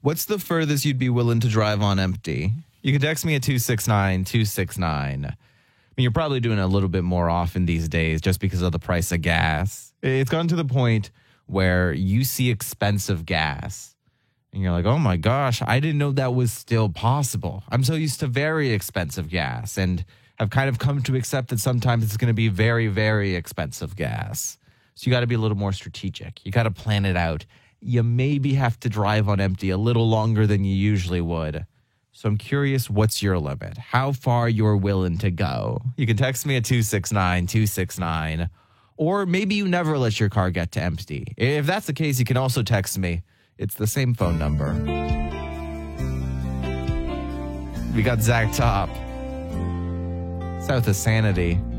What's the furthest you'd be willing to drive on empty? You can text me at 269-269. I mean, you're probably doing it a little bit more often these days just because of the price of gas. It's gotten to the point where you see expensive gas and you're like, oh my gosh, I didn't know that was still possible. I'm so used to very expensive gas and have kind of come to accept that sometimes it's going to be very, very expensive gas. So you got to be a little more strategic. You got to plan it out. You maybe have to drive on empty a little longer than you usually would. So I'm curious, what's your limit? How far you're willing to go? You can text me at 269-269. Or maybe you never let your car get to empty. If that's the case, you can also text me. It's the same phone number. We got Zach Top, South of Sanity.